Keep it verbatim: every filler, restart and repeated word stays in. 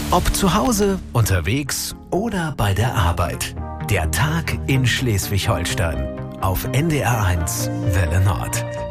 Ob zu Hause, unterwegs oder bei der Arbeit. Der Tag in Schleswig-Holstein. Auf N D R eins Welle Nord.